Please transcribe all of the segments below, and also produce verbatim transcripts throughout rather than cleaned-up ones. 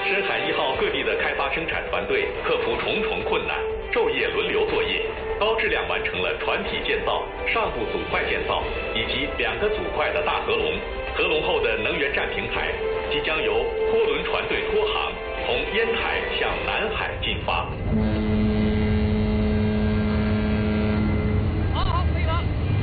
深海一号各地的开发生产团队克服重重困难，昼夜轮流作业，高质量完成了船体建造、上部组块建造以及两个组块的大合龙。合龙后的能源站平台即将由拖轮船队拖航，从烟台向南海进发。 好好，可以了。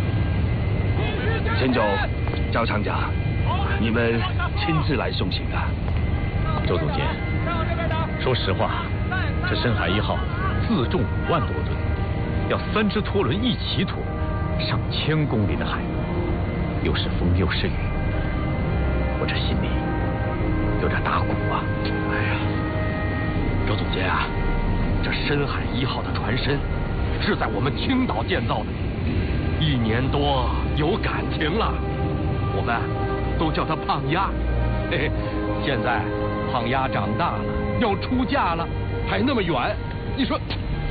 陈总、赵厂长，你们亲自来送行啊？ 周总监，说实话，这深海一号自重五万多吨，要三只拖轮一起拖，上千公里的海，又是风又是雨，我这心里有点打鼓啊。 哎呀，周总监啊，这深海一号的船身是在我们青岛建造的，一年多有感情了，我们都叫它胖丫。嘿嘿，现在胖丫长大了，要出嫁了，还那么远，你说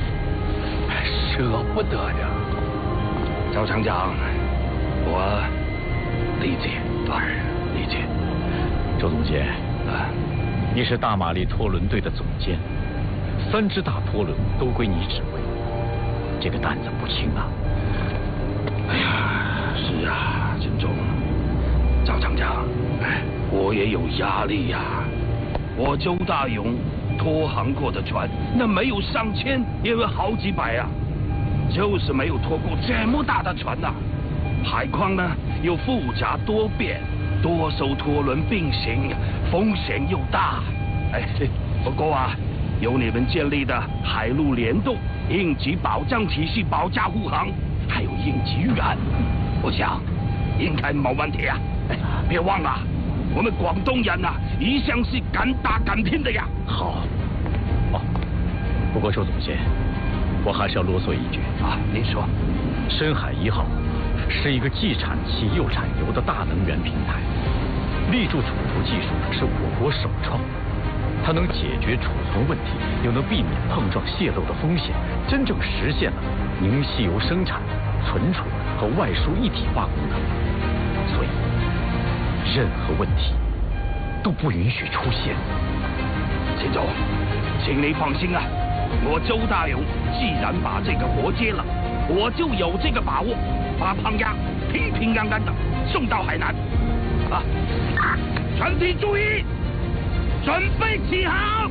舍不得呀。赵厂长，我理解，当然理解。 周总监啊，你是大马力拖轮队的总监，三只大拖轮都归你指挥，这个担子不轻啊。 哎呀，是啊，陈总，赵厂长，哎，我也有压力呀、啊。我周大勇拖航过的船，那没有上千，也有好几百啊，就是没有拖过这么大的船呐、啊。海况呢又复杂多变，多艘拖轮并行，风险又大。哎，不过啊，有你们建立的海陆联动应急保障体系保驾护航，还有应急预案，我想应该没问题啊。哎，别忘了，我们广东人呐、啊，一向是敢打敢拼的呀。 好，哦，不过周总监，我还是要啰嗦一句啊，您说， 深海一号是一个既产气又产油的大能源平台，立柱储图技术是我国首创，它能解决储存问题，又能避免碰撞泄漏的风险，真正实现了凝稀油生产、存储和外输一体化功能。所以，任何问题都不允许出现。 秦总，请你放心啊，我周大勇既然把这个活接了，我就有这个把握，把胖丫平平安安的送到海南。啊，全体注意，准备起航。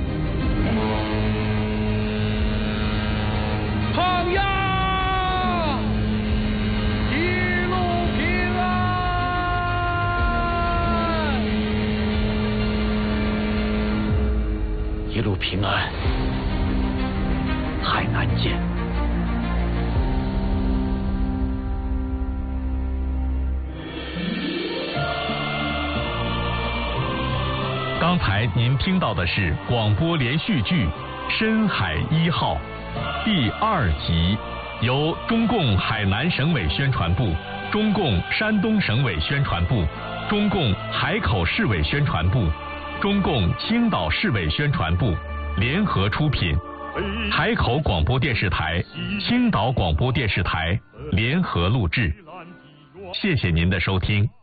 胖丫，一路平安。 一路平安，海南见。 刚才您听到的是广播连续剧《深海一号》第二集，由中共海南省委宣传部、中共山东省委宣传部、中共海口市委宣传部、中共青岛市委宣传部联合出品，海口广播电视台、青岛广播电视台联合录制。谢谢您的收听。